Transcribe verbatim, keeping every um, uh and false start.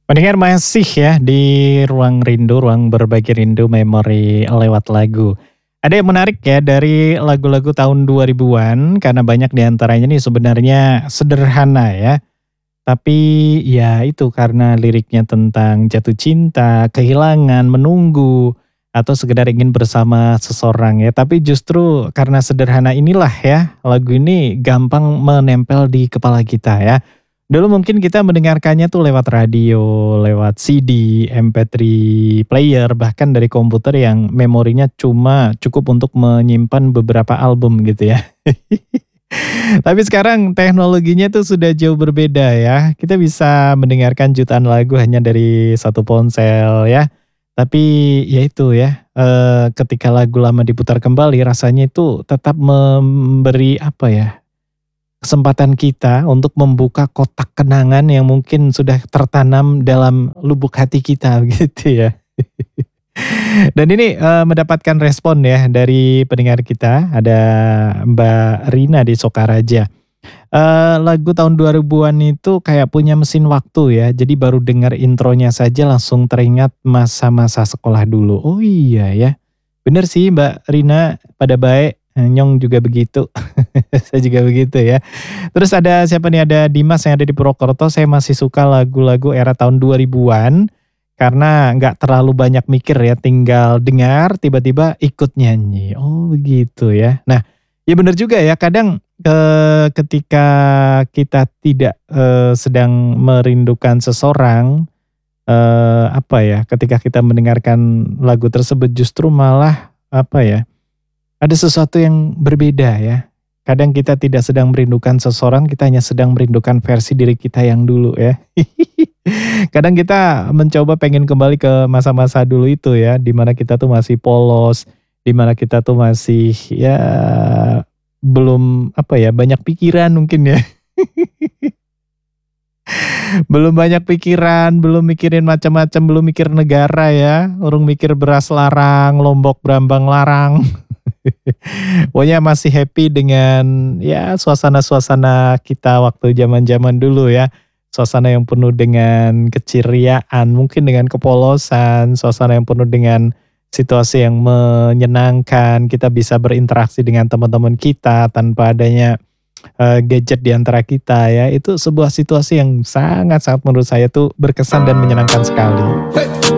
Pendengar masih ya di ruang rindu, ruang berbagi rindu memori lewat lagu. Ada yang menarik ya dari lagu-lagu tahun dua ribuan karena banyak di antaranya nih sebenarnya sederhana ya. Tapi ya itu karena liriknya tentang jatuh cinta, kehilangan, menunggu, atau sekedar ingin bersama seseorang ya. Tapi justru karena sederhana inilah ya lagu ini gampang menempel di kepala kita ya. Dulu mungkin kita mendengarkannya tuh lewat radio, lewat C D, M P tiga player, bahkan dari komputer yang memorinya cuma cukup untuk menyimpan beberapa album gitu ya. Tapi sekarang teknologinya tuh sudah jauh berbeda ya. Kita bisa mendengarkan jutaan lagu hanya dari satu ponsel ya. Tapi ya itu ya, eee, ketika lagu lama diputar kembali rasanya itu tetap memberi apa ya, kesempatan kita untuk membuka kotak kenangan yang mungkin sudah tertanam dalam lubuk hati kita gitu ya. Dan ini, eee, mendapatkan respon ya dari pendengar kita, ada Mbak Rina di Sokaraja. Eee, lagu tahun dua ribuan itu kayak punya mesin waktu ya, jadi baru dengar intronya saja langsung teringat masa-masa sekolah dulu. Oh iya ya, bener sih Mbak Rina, pada baik, eee, Nyong juga begitu, saya juga begitu ya. Terus ada siapa nih, ada Dimas yang ada di Purwokerto, saya masih suka lagu-lagu era tahun dua ribuan, karena nggak terlalu banyak mikir ya, tinggal dengar tiba-tiba ikut nyanyi. Oh begitu ya. Nah, ya bener juga ya kadang, eee, ketika kita tidak, eee, sedang merindukan seseorang, eee, apa ya, ketika kita mendengarkan lagu tersebut justru malah apa ya, ada sesuatu yang berbeda ya. Kadang kita tidak sedang merindukan seseorang, kita hanya sedang merindukan versi diri kita yang dulu ya. Kadang kita mencoba pengen kembali ke masa-masa dulu itu ya, di mana kita tuh masih polos, di mana kita tuh masih ya belum apa ya, banyak pikiran mungkin ya. Belum banyak pikiran, belum mikirin macam-macam, belum mikir negara ya, urung mikir beras larang, lombok brambang larang. Pokoknya masih happy dengan ya suasana-suasana kita waktu zaman-zaman dulu ya. Suasana yang penuh dengan keceriaan, mungkin dengan kepolosan, suasana yang penuh dengan situasi yang menyenangkan, kita bisa berinteraksi dengan teman-teman kita tanpa adanya, eee, gadget di antara kita ya. Itu sebuah situasi yang sangat-sangat menurut saya tuh berkesan dan menyenangkan sekali.